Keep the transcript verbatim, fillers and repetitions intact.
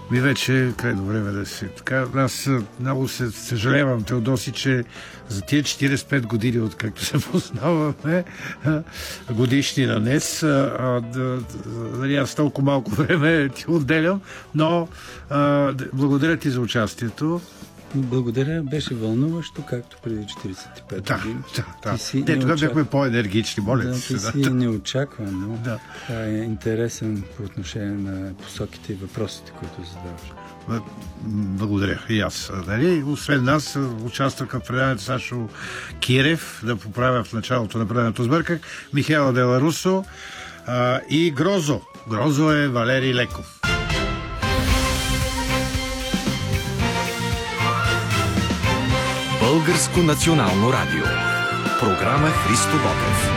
Ми вече крайно време да си. Така, аз много се съжалявам, Теодоси, че за тия четирийсет и пет години, откакто се познаваме, годишни на днес, а, да, да, аз толкова малко време ти отделям, но а, благодаря ти за участието. Благодаря, беше вълнуващо, както преди четирийсет и пет да, години. Да, да. Ти Те тогава бяхме по-енергични, моля да, се. Ти си Да. неочаквано. Да. Това е интересен по отношение на посоките и въпросите, които задаваш. Благодаря и аз. Нали? Освен нас участваха в предаването Сашо Кирев, да поправя в началото на предаването сбърках, Михаела Деларусо а, и Грозо. Грозо е Валерий Леков. Българско национално радио. Програма Христо Ботев.